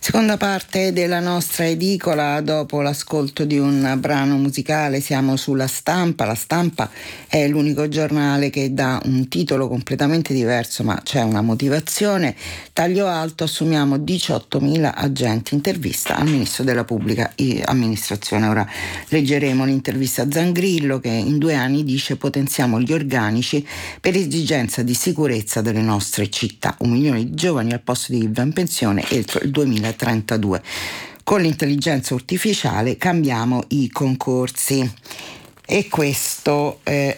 Seconda parte della nostra edicola, dopo l'ascolto di un brano musicale siamo sulla Stampa. La Stampa è l'unico giornale che dà un titolo completamente diverso, ma c'è una motivazione. Taglio alto, assumiamo 18.000 agenti, intervista al ministro della pubblica amministrazione. Ora leggeremo l'intervista a Zangrillo che in 2 anni dice: potenziamo gli organici per esigenza di sicurezza delle nostre città, 1 milione di giovani al posto di chi va in pensione entro il 2032. Con l'intelligenza artificiale cambiamo i concorsi. E questo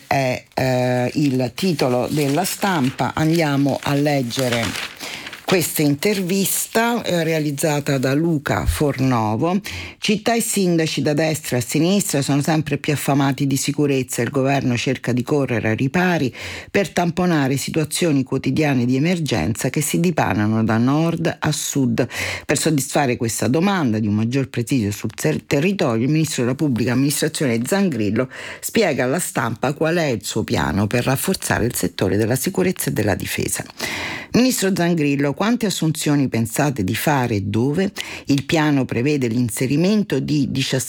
è il titolo della Stampa. Andiamo a leggere questa intervista realizzata da Luca Fornovo. Città e sindaci da destra e a sinistra sono sempre più affamati di sicurezza. Il governo cerca di correre ai ripari per tamponare situazioni quotidiane di emergenza che si dipanano da nord a sud. Per soddisfare questa domanda di un maggior presidio sul territorio, il ministro della pubblica amministrazione Zangrillo spiega alla Stampa qual è il suo piano per rafforzare il settore della sicurezza e della difesa. Ministro Zangrillo, quante assunzioni pensate di fare e dove? Il piano prevede l'inserimento di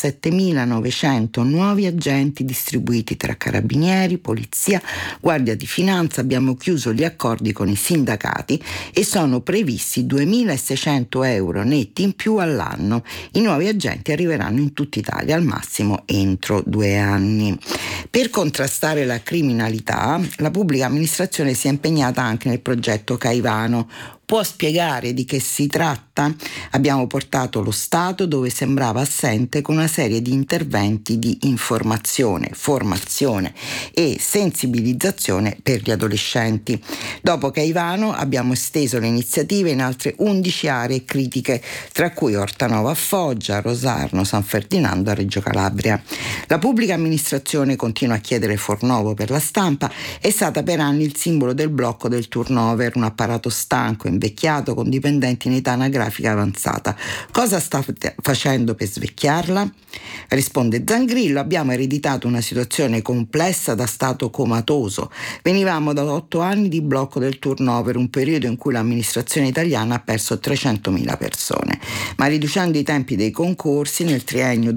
17.900 nuovi agenti distribuiti tra carabinieri, polizia, guardia di finanza. Abbiamo chiuso gli accordi con i sindacati e sono previsti 2.600 euro netti in più all'anno. I nuovi agenti arriveranno in tutta Italia, al massimo entro 2 anni. Per contrastare la criminalità, la pubblica amministrazione si è impegnata anche nel progetto Caivano. Può spiegare di che si tratta? Abbiamo portato lo Stato dove sembrava assente con una serie di interventi di informazione, formazione e sensibilizzazione per gli adolescenti. Dopo Caivano abbiamo esteso le iniziative in altre 11 aree critiche, tra cui Ortanova a Foggia, Rosarno, San Ferdinando a Reggio Calabria. La pubblica amministrazione, continua a chiedere Fornovo per la Stampa, è stata per anni il simbolo del blocco del turnover, un apparato stanco, invecchiato, con dipendenti in età anagrafica avanzata. Cosa sta facendo per svecchiarla? Risponde Zangrillo: abbiamo ereditato una situazione complessa da stato comatoso. Venivamo da 8 anni di blocco del turnover, un periodo in cui l'amministrazione italiana ha perso 300.000 persone. Ma riducendo i tempi dei concorsi nel triennio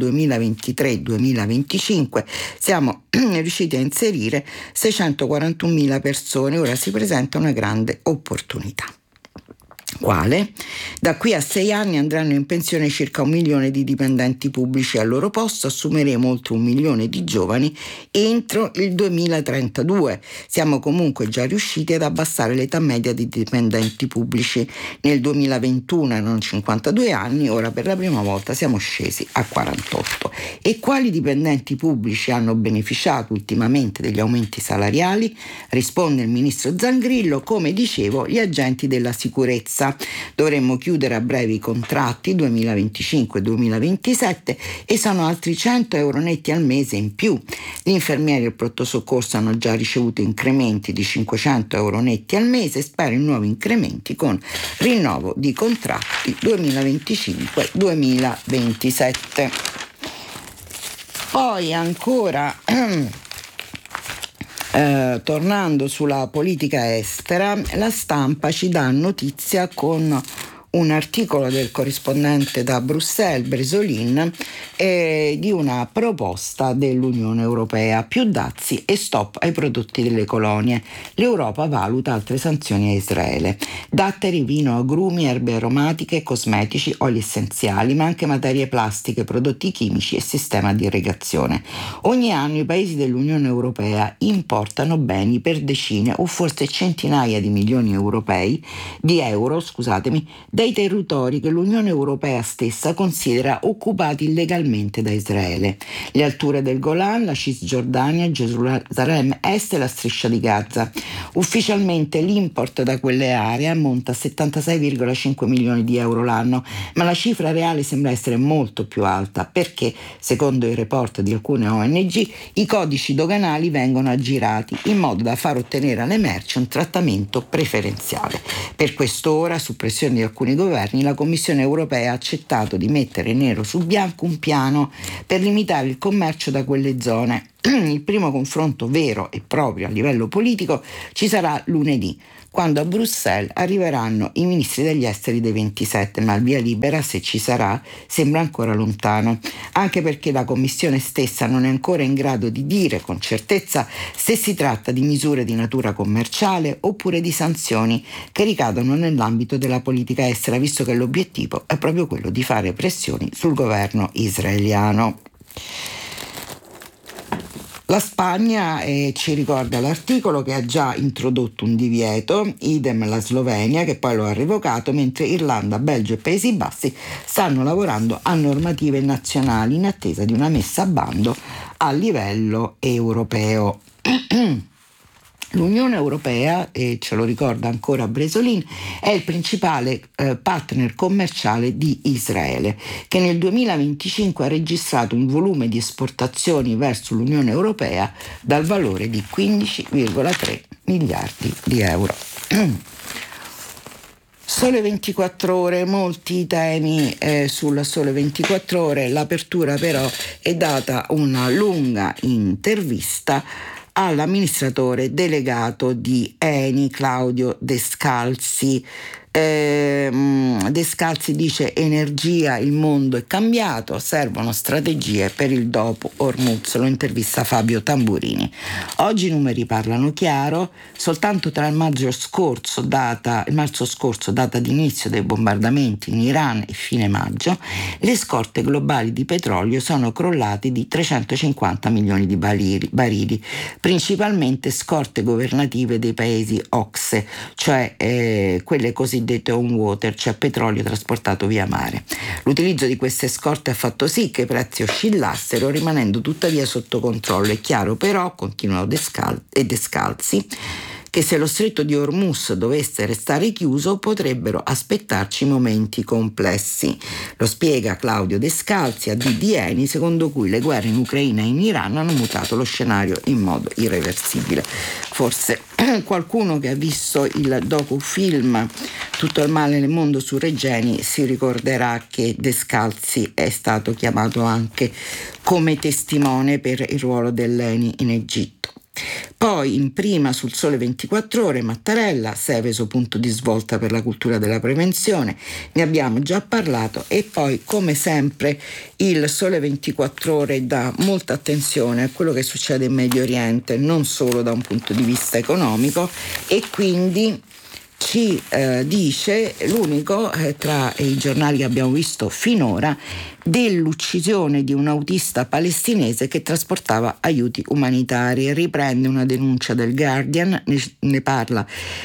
2023-2025 siamo riusciti a inserire 641.000 persone. Ora si presenta una grande opportunità. Quale? Da qui a 6 anni andranno in pensione circa 1 milione di dipendenti pubblici. Al loro posto assumeremo oltre 1 milione di giovani entro il 2032. Siamo comunque già riusciti ad abbassare l'età media dei dipendenti pubblici. Nel 2021 erano 52 anni, ora per la prima volta siamo scesi a 48. E quali dipendenti pubblici hanno beneficiato ultimamente degli aumenti salariali? Risponde il ministro Zangrillo: come dicevo, gli agenti della sicurezza. Dovremmo chiudere a breve i contratti 2025-2027 e sono altri 100 euro netti al mese in più. Gli infermieri e il pronto soccorso hanno già ricevuto incrementi di 500 euro netti al mese e spero in nuovi incrementi con rinnovo di contratti 2025-2027. Poi ancora tornando sulla politica estera, la Stampa ci dà notizia con un articolo del corrispondente da Bruxelles, Bresolin, di una proposta dell'Unione Europea: più dazi e stop ai prodotti delle colonie. L'Europa valuta altre sanzioni a Israele. Datteri, vino, agrumi, erbe aromatiche, cosmetici, oli essenziali, ma anche materie plastiche, prodotti chimici e sistema di irrigazione. Ogni anno i paesi dell'Unione Europea importano beni per decine o forse centinaia di milioni di euro, dai territori che l'Unione Europea stessa considera occupati illegalmente da Israele. Le alture del Golan, la Cisgiordania, Gerusalemme Est e la striscia di Gaza. Ufficialmente l'import da quelle aree ammonta a 76,5 milioni di euro l'anno, ma la cifra reale sembra essere molto più alta perché, secondo i report di alcune ONG, i codici doganali vengono aggirati in modo da far ottenere alle merci un trattamento preferenziale. Per quest'ora, su pressione di alcuni governi, la Commissione europea ha accettato di mettere nero su bianco un piano per limitare il commercio da quelle zone. Il primo confronto vero e proprio a livello politico ci sarà lunedì. quando a Bruxelles arriveranno i ministri degli esteri dei 27, ma il via libera, se ci sarà, sembra ancora lontano, anche perché la Commissione stessa non è ancora in grado di dire con certezza se si tratta di misure di natura commerciale oppure di sanzioni che ricadono nell'ambito della politica estera, visto che l'obiettivo è proprio quello di fare pressioni sul governo israeliano. La Spagna ci ricorda l'articolo che ha già introdotto un divieto, idem la Slovenia che poi lo ha revocato, mentre Irlanda, Belgio e Paesi Bassi stanno lavorando a normative nazionali in attesa di una messa a bando a livello europeo. L'Unione Europea, e ce lo ricorda ancora Bresolin, è il principale partner commerciale di Israele, che nel 2025 ha registrato un volume di esportazioni verso l'Unione Europea dal valore di 15,3 miliardi di euro. Sole 24 ore, molti temi sul Sole 24 ore, l'apertura però è data una lunga intervista all'amministratore delegato di Eni, Claudio Descalzi. Descalzi dice: energia, il mondo è cambiato, servono strategie per il dopo Hormuz. Lo intervista Fabio Tamburini. Oggi i numeri parlano chiaro: soltanto tra il marzo scorso, data di inizio dei bombardamenti in Iran, e fine maggio, le scorte globali di petrolio sono crollate di 350 milioni di barili, principalmente scorte governative dei paesi OXE, cioè quelle cosiddette on water, cioè petrolio trasportato via mare. L'utilizzo di queste scorte ha fatto sì che i prezzi oscillassero, rimanendo tuttavia sotto controllo. È chiaro però, continuano Descalzi, che se lo stretto di Hormuz dovesse restare chiuso potrebbero aspettarci momenti complessi. Lo spiega Claudio Descalzi a Eni, secondo cui le guerre in Ucraina e in Iran hanno mutato lo scenario in modo irreversibile. Forse qualcuno che ha visto il docufilm Tutto il male nel mondo su Regeni si ricorderà che Descalzi è stato chiamato anche come testimone per il ruolo dell'Eni in Egitto. Poi in prima sul Sole 24 ore Mattarella, Seveso punto di svolta per la cultura della prevenzione, ne abbiamo già parlato. E poi come sempre il Sole 24 ore dà molta attenzione a quello che succede in Medio Oriente, non solo da un punto di vista economico, e quindi ci dice l'unico tra i giornali che abbiamo visto finora dell'uccisione di un autista palestinese che trasportava aiuti umanitari. Riprende una denuncia del Guardian, ne parla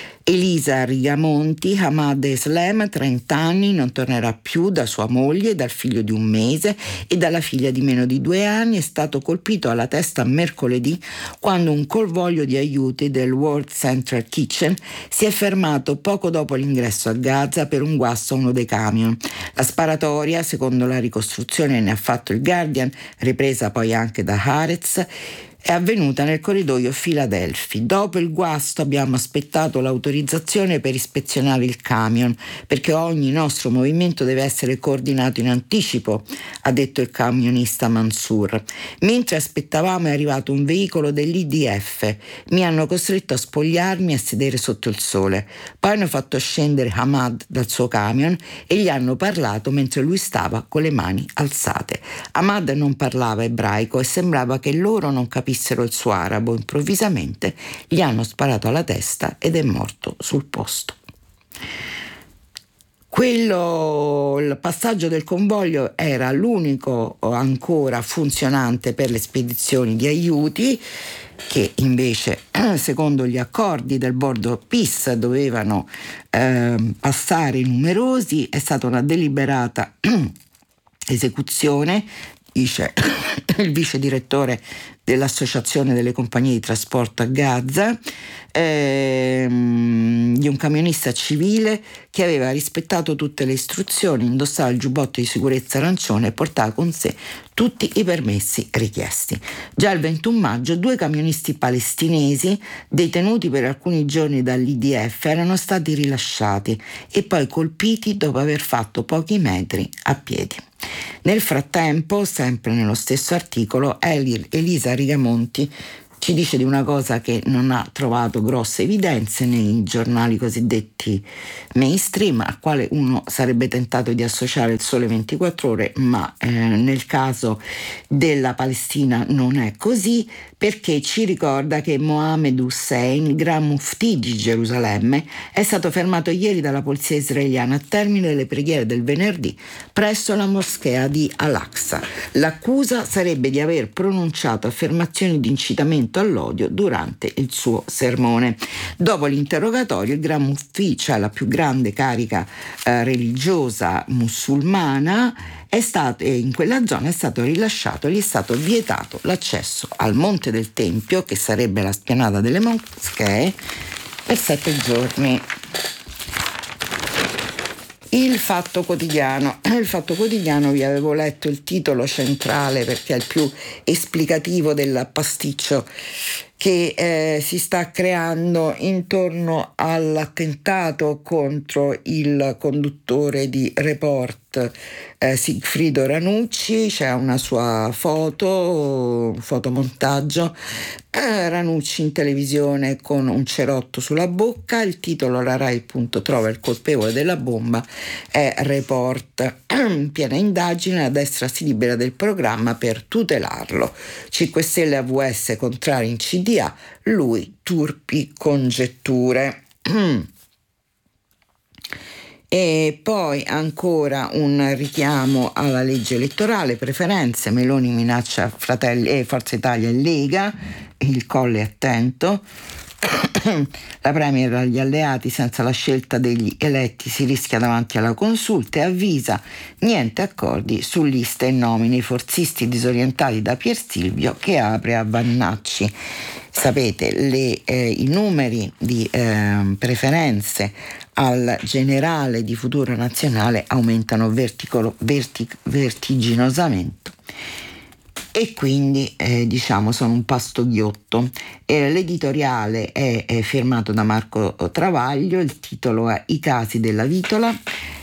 Elisa Rigamonti. Hamad Eslem, 30 anni, non tornerà più da sua moglie, dal figlio di 1 mese e dalla figlia di meno di 2 anni. È stato colpito alla testa mercoledì quando un convoglio di aiuti del World Central Kitchen si è fermato poco dopo l'ingresso a Gaza per un guasto a uno dei camion. La sparatoria, secondo la ricostruzione ne ha fatto il Guardian, ripresa poi anche da Haaretz, è avvenuta nel corridoio Philadelphia. Dopo il guasto abbiamo aspettato l'autorizzazione per ispezionare il camion, perché ogni nostro movimento deve essere coordinato in anticipo, ha detto il camionista Mansour. Mentre aspettavamo è arrivato un veicolo dell'IDF. Mi hanno costretto a spogliarmi e a sedere sotto il sole. Poi hanno fatto scendere Hamad dal suo camion e gli hanno parlato mentre lui stava con le mani alzate. Hamad non parlava ebraico e sembrava che loro non capissero il suo arabo. Improvvisamente gli hanno sparato alla testa ed è morto sul posto. Il passaggio del convoglio era l'unico ancora funzionante per le spedizioni di aiuti, che invece secondo gli accordi del Board of Peace dovevano passare numerosi. È stata una deliberata esecuzione, dice il vice direttore dell'Associazione delle compagnie di trasporto a Gaza, di un camionista civile che aveva rispettato tutte le istruzioni, indossava il giubbotto di sicurezza arancione e portava con sé tutti i permessi richiesti. Già il 21 maggio 2 camionisti palestinesi detenuti per alcuni giorni dall'IDF erano stati rilasciati e poi colpiti dopo aver fatto pochi metri a piedi. Nel frattempo, sempre nello stesso articolo, Elisa Rigamonti ci dice di una cosa che non ha trovato grosse evidenze nei giornali cosiddetti mainstream, al quale uno sarebbe tentato di associare il Sole 24 Ore, ma nel caso della Palestina non è così, perché ci ricorda che Mohammed Hussein, il Gran Muftì di Gerusalemme, è stato fermato ieri dalla polizia israeliana a termine delle preghiere del venerdì presso la moschea di Al-Aqsa. L'accusa sarebbe di aver pronunciato affermazioni di incitamento all'odio durante il suo sermone. Dopo l'interrogatorio, il Gran Muftì, cioè la più grande carica religiosa musulmana, in quella zona è stato rilasciato, gli è stato vietato l'accesso al Monte del Tempio, che sarebbe la spianata delle moschee, per 7 giorni. Il Fatto Quotidiano. Il Fatto Quotidiano, vi avevo letto il titolo centrale perché è il più esplicativo del pasticcio che si sta creando intorno all'attentato contro il conduttore di Report, Sigfrido Ranucci. C'è una sua fotomontaggio, Ranucci in televisione con un cerotto sulla bocca. Il titolo: la Rai trova il colpevole della bomba, è Report. Piena indagine, la destra si libera del programma per tutelarlo. 5 Stelle AVS contrari in CDA, lui turpi congetture. E poi ancora un richiamo alla legge elettorale, preferenze, Meloni minaccia Forza Italia e Lega, il Colle attento. La Premier agli alleati: senza la scelta degli eletti si rischia davanti alla consulta, e avvisa niente accordi su liste e nomine. I forzisti disorientati da Pier Silvio, che apre a Vannacci. Sapete, i numeri di preferenze al generale di Futuro Nazionale aumentano vertiginosamente, e quindi sono un pasto ghiotto. L'editoriale è firmato da Marco Travaglio, il titolo è I casi della Vitola,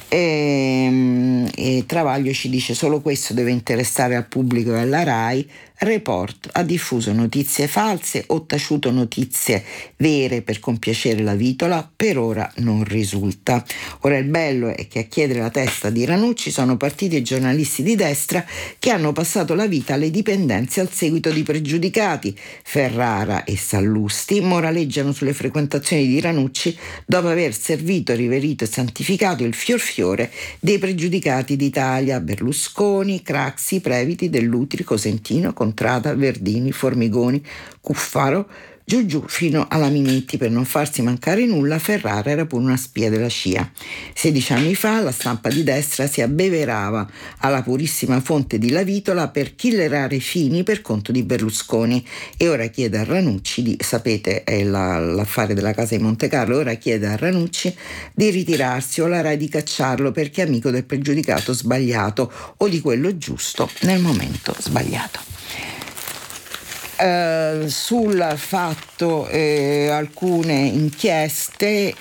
e Travaglio ci dice: solo questo deve interessare al pubblico e alla Rai. Report ha diffuso notizie false o taciuto notizie vere per compiacere la Vitola? Per ora non risulta. Ora il bello è che a chiedere la testa di Ranucci sono partiti i giornalisti di destra che hanno passato la vita alle dipendenze al seguito di pregiudicati. Ferrara e Sallusti moraleggiano sulle frequentazioni di Ranucci dopo aver servito, riverito e santificato il fiore dei pregiudicati d'Italia: Berlusconi, Craxi, Previti, Dell'Utri, Cosentino, Contrada, Verdini, Formigoni, Cuffaro, giù fino alla Minetti. Per non farsi mancare nulla, Ferrara era pure una spia della CIA. 16 anni fa la stampa di destra si abbeverava alla purissima fonte di La Vitola per killerare Fini per conto di Berlusconi, e ora chiede a Ranucci sapete, è l'affare della casa di Monte Carlo, ora chiede a Ranucci di ritirarsi o la Rai di cacciarlo perché è amico del pregiudicato sbagliato o di quello giusto nel momento sbagliato. Sul Fatto alcune inchieste,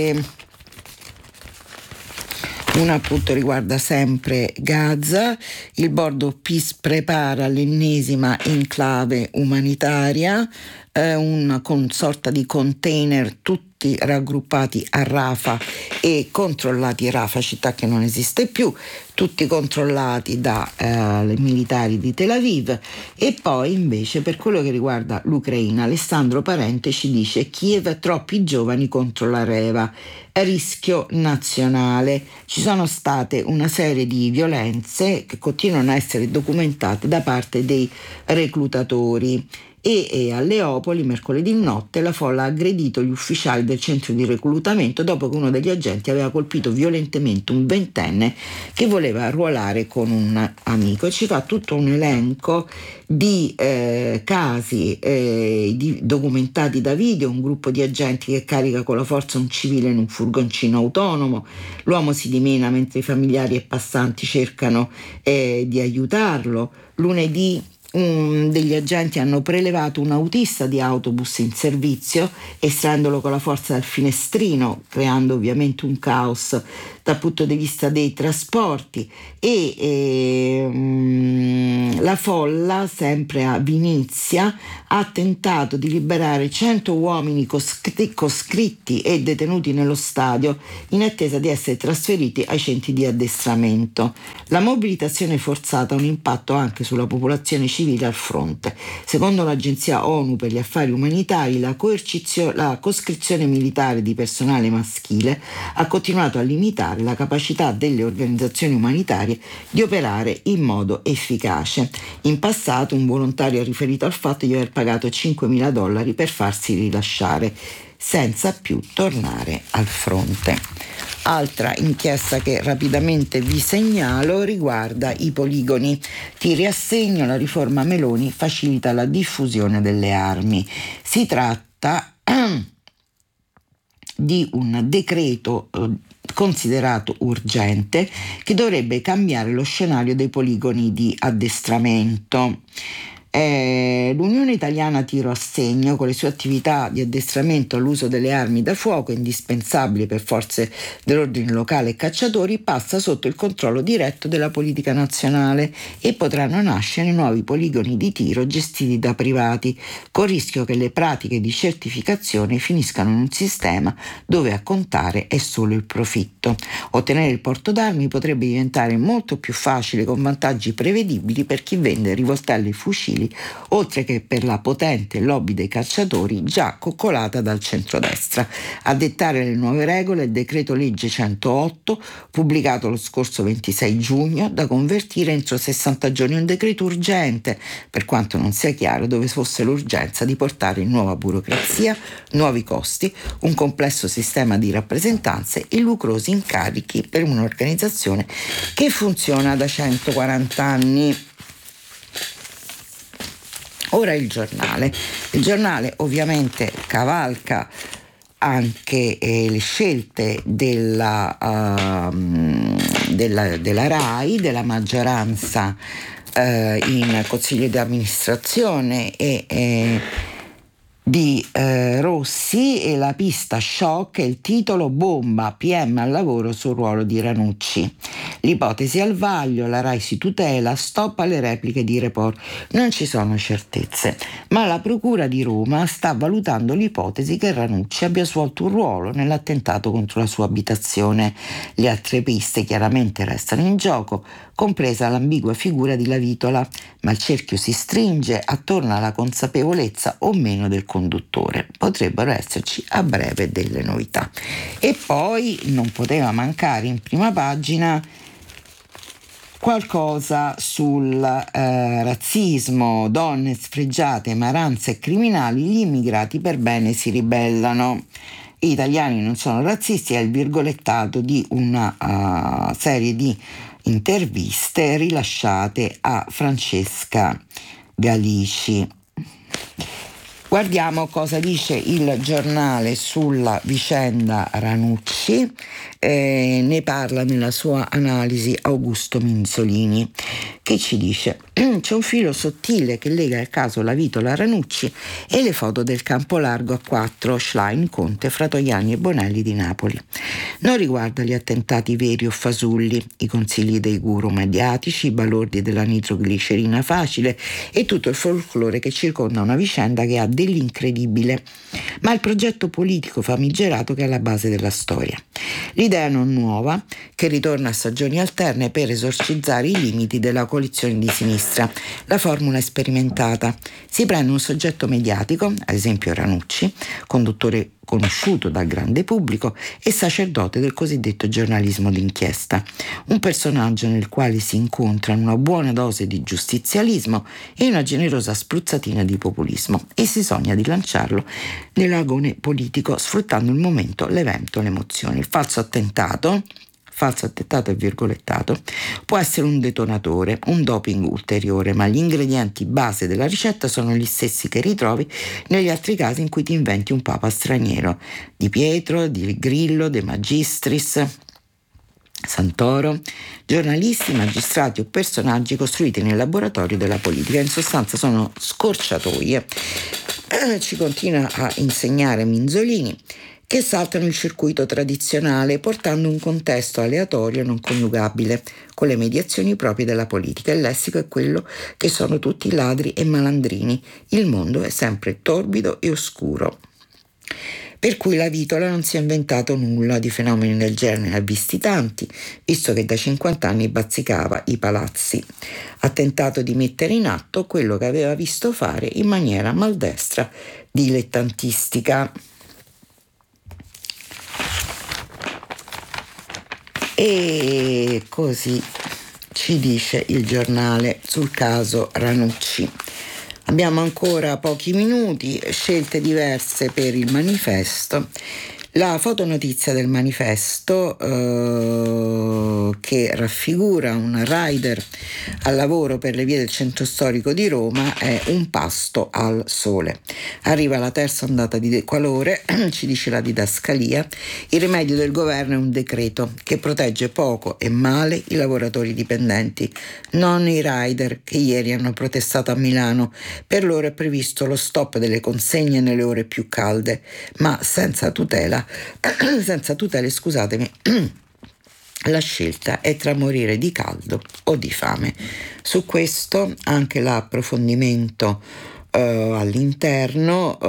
una appunto riguarda sempre Gaza. Il bordo Peace prepara l'ennesima enclave umanitaria, una sorta di container tutti raggruppati a Rafah e controllati. Rafah, città che non esiste più, tutti controllati dai militari di Tel Aviv. E poi invece, per quello che riguarda l'Ucraina, Alessandro Parente ci dice: Kiev, troppi giovani contro la Reva, rischio nazionale. Ci sono state una serie di violenze che continuano a essere documentate da parte dei reclutatori. E a Leopoli mercoledì notte la folla ha aggredito gli ufficiali del centro di reclutamento dopo che uno degli agenti aveva colpito violentemente un 20enne che voleva arruolare con un amico. E ci fa tutto un elenco di casi documentati da video: un gruppo di agenti che carica con la forza un civile in un furgoncino autonomo, l'uomo si dimena mentre i familiari e passanti cercano di aiutarlo. Lunedì degli agenti hanno prelevato un autista di autobus in servizio, estraendolo con la forza dal finestrino, creando ovviamente un caos dal punto di vista dei trasporti, e la folla, sempre a Vinizia, ha tentato di liberare 100 uomini coscritti e detenuti nello stadio in attesa di essere trasferiti ai centri di addestramento. La mobilitazione forzata ha un impatto anche sulla popolazione civile al fronte. Secondo l'Agenzia ONU per gli affari umanitari, la coscrizione militare di personale maschile ha continuato a limitare la capacità delle organizzazioni umanitarie di operare in modo efficace. In passato un volontario ha riferito al fatto di aver pagato $5.000 per farsi rilasciare senza più tornare al fronte. Altra inchiesta che rapidamente vi segnalo riguarda i poligoni. Ti riassegno: la riforma Meloni facilita la diffusione delle armi. Si tratta di un decreto considerato urgente che dovrebbe cambiare lo scenario dei poligoni di addestramento. L'Unione Italiana Tiro a Segno, con le sue attività di addestramento all'uso delle armi da fuoco indispensabili per forze dell'ordine locale e cacciatori, passa sotto il controllo diretto della politica nazionale e potranno nascere nuovi poligoni di tiro gestiti da privati, con il rischio che le pratiche di certificazione finiscano in un sistema dove a contare è solo il profitto. Ottenere il porto d'armi potrebbe diventare molto più facile, con vantaggi prevedibili per chi vende rivoltelle e fucili, oltre che per la potente lobby dei cacciatori già coccolata dal centrodestra. A dettare le nuove regole è il decreto legge 108, pubblicato lo scorso 26 giugno, da convertire entro 60 giorni, un decreto urgente, per quanto non sia chiaro dove fosse l'urgenza di portare nuova burocrazia, nuovi costi, un complesso sistema di rappresentanze e lucrosi incarichi per un'organizzazione che funziona da 140 anni. Ora il giornale. Il giornale ovviamente cavalca anche le scelte della RAI, della maggioranza in consiglio di amministrazione e di Rossi, e la pista shock è il titolo: bomba, PM al lavoro sul ruolo di Ranucci. L'ipotesi al vaglio, la RAI si tutela, stop alle repliche di Report. Non ci sono certezze, ma la Procura di Roma sta valutando l'ipotesi che Ranucci abbia svolto un ruolo nell'attentato contro la sua abitazione. Le altre piste chiaramente restano in gioco, compresa l'ambigua figura di Lavitola, ma il cerchio si stringe attorno alla consapevolezza o meno del conduttore. Potrebbero esserci a breve delle novità. E poi non poteva mancare in prima pagina qualcosa sul razzismo: donne sfregiate, maranze e criminali, gli immigrati per bene si ribellano. Gli italiani non sono razzisti, è il virgolettato di una serie di interviste rilasciate a Francesca Galici. Guardiamo cosa dice il giornale sulla vicenda Ranucci. Ne parla nella sua analisi Augusto Minzolini, che ci dice: c'è un filo sottile che lega il caso Lavitola Ranucci e le foto del campo largo a 4 Schlein, Conte, Fratoianni e Bonelli di Napoli. Non riguarda gli attentati veri o fasulli, i consigli dei guru mediatici, i balordi della nitroglicerina facile e tutto il folklore che circonda una vicenda che ha dell'incredibile, ma il progetto politico famigerato che è alla base della storia. L'idea non nuova, che ritorna a stagioni alterne per esorcizzare i limiti della coalizione di sinistra. La formula è sperimentata. Si prende un soggetto mediatico, ad esempio Ranucci, conduttore conosciuto dal grande pubblico e sacerdote del cosiddetto giornalismo d'inchiesta, un personaggio nel quale si incontrano una buona dose di giustizialismo e una generosa spruzzatina di populismo, e si sogna di lanciarlo nell'agone politico sfruttando il momento, l'evento, l'emozione. Il falso attentato e virgolettato, può essere un detonatore, un doping ulteriore, ma gli ingredienti base della ricetta sono gli stessi che ritrovi negli altri casi in cui ti inventi un papa straniero: Di Pietro, Di Grillo, De Magistris, Santoro, giornalisti, magistrati o personaggi costruiti nel laboratorio della politica. In sostanza sono scorciatoie. Ci continua a insegnare Minzolini, che saltano il circuito tradizionale portando un contesto aleatorio non coniugabile con le mediazioni proprie della politica. Il lessico è quello che sono tutti ladri e malandrini. Il mondo è sempre torbido e oscuro. Per cui la Vitola non si è inventato nulla, di fenomeni del genere ne ha visti tanti, visto che da 50 anni bazzicava i palazzi. Ha tentato di mettere in atto quello che aveva visto fare in maniera maldestra, dilettantistica. E così ci dice il giornale sul caso Ranucci. Abbiamo ancora pochi minuti, scelte diverse per il manifesto. La fotonotizia del manifesto che raffigura un rider al lavoro per le vie del centro storico di Roma è un pasto al sole. Arriva la terza ondata di dequalore, ci dice la didascalia. Il rimedio del governo è un decreto che protegge poco e male i lavoratori dipendenti, non i rider che ieri hanno protestato a Milano. Per loro è previsto lo stop delle consegne nelle ore più calde, ma senza tutele, scusatemi. La scelta è tra morire di caldo o di fame. Su questo anche l'approfondimento all'interno,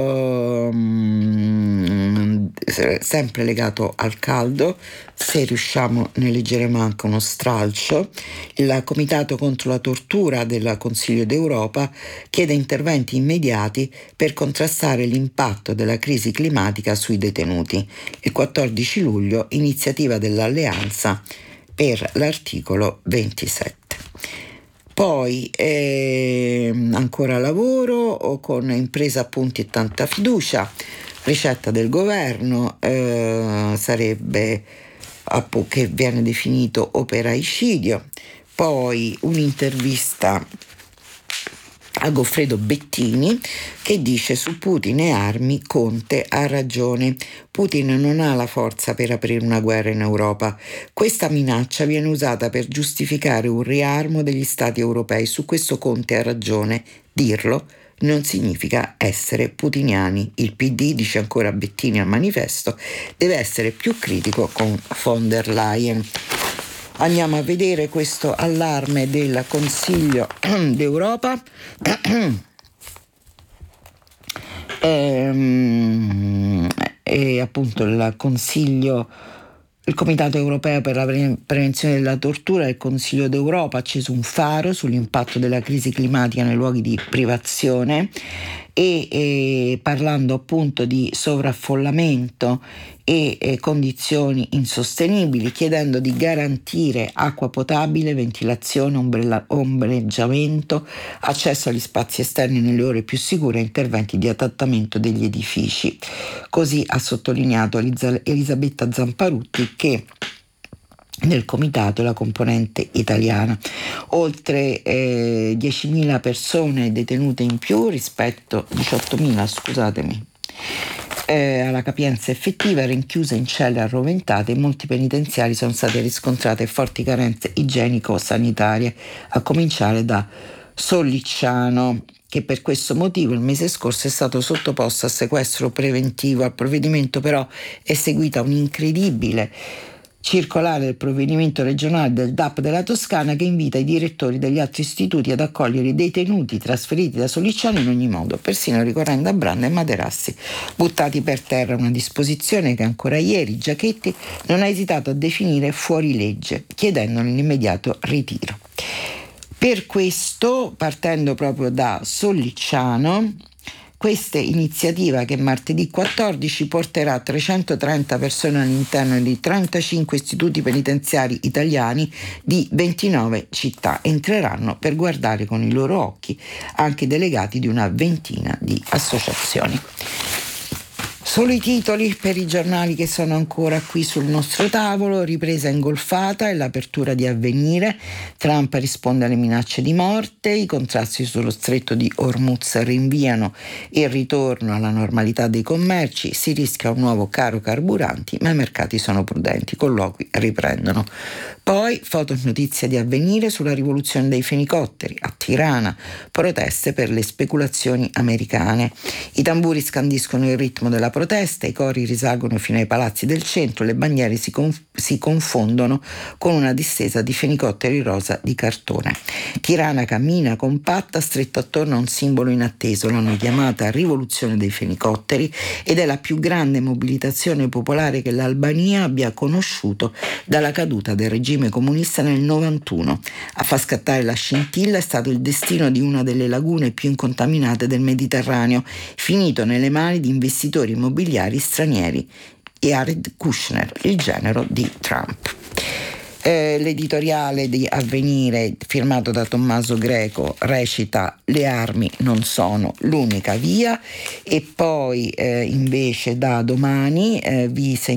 sempre legato al caldo. Se riusciamo ne leggeremo anche uno stralcio. Il Comitato contro la tortura del Consiglio d'Europa chiede interventi immediati per contrastare l'impatto della crisi climatica sui detenuti. Il 14 luglio iniziativa dell'Alleanza per l'articolo 27. Poi ancora lavoro con impresa, appunti e tanta fiducia. Ricetta del governo sarebbe che viene definito operaicidio. Poi un'intervista a Goffredo Bettini che dice: su Putin e armi Conte ha ragione. Putin non ha la forza per aprire una guerra in Europa. Questa minaccia viene usata per giustificare un riarmo degli stati europei. Su questo Conte ha ragione. Dirlo non significa essere putiniani. Il PD, dice ancora Bettini al manifesto, deve essere più critico con von der Leyen. Andiamo a vedere questo allarme del Consiglio d'Europa. E appunto il Comitato Europeo per la Prevenzione della Tortura e il Consiglio d'Europa ha acceso un faro sull'impatto della crisi climatica nei luoghi di privazione e parlando appunto di sovraffollamento e condizioni insostenibili, chiedendo di garantire acqua potabile, ventilazione, ombreggiamento, accesso agli spazi esterni nelle ore più sicure e interventi di adattamento degli edifici. Così ha sottolineato Elisabetta Zamparutti, che nel comitato la componente italiana. Oltre 10.000 persone detenute in più rispetto 18.000, scusatemi, alla capienza effettiva, rinchiuse in celle arroventate. In molti penitenziari sono state riscontrate forti carenze igienico-sanitarie, a cominciare da Sollicciano, che per questo motivo il mese scorso è stato sottoposto a sequestro preventivo. Al provvedimento però è seguita un'incredibile circolare del provvedimento regionale del DAP della Toscana, che invita i direttori degli altri istituti ad accogliere i detenuti trasferiti da Sollicciano in ogni modo, persino ricorrendo a brande e materassi buttati per terra. Una disposizione che ancora ieri Giachetti non ha esitato a definire fuori legge, chiedendone l'immediato ritiro. Per questo, partendo proprio da Sollicciano, questa iniziativa, che martedì 14 porterà 330 persone all'interno di 35 istituti penitenziari italiani di 29 città. Entreranno per guardare con i loro occhi anche delegati di una ventina di associazioni. Solo i titoli per i giornali che sono ancora qui sul nostro tavolo: ripresa ingolfata e l'apertura di Avvenire, Trump risponde alle minacce di morte, i contrasti sullo stretto di Hormuz rinviano il ritorno alla normalità dei commerci, si rischia un nuovo caro carburanti ma i mercati sono prudenti, colloqui riprendono. Poi foto e notizia di Avvenire sulla rivoluzione dei fenicotteri, a Tirana proteste per le speculazioni americane, i tamburi scandiscono il ritmo della protesta, i cori risalgono fino ai palazzi del centro, le bandiere si confondono con una distesa di fenicotteri rosa di cartone. Tirana cammina compatta, stretta attorno a un simbolo inatteso, l'hanno chiamata rivoluzione dei fenicotteri ed è la più grande mobilitazione popolare che l'Albania abbia conosciuto dalla caduta del regime comunista nel 91. A far scattare la scintilla è stato il destino di una delle lagune più incontaminate del Mediterraneo, finito nelle mani di investitori immobiliari stranieri. Jared Kushner, il genero di Trump. L'editoriale di Avvenire, firmato da Tommaso Greco, recita: le armi non sono l'unica via. E poi invece da Domani vi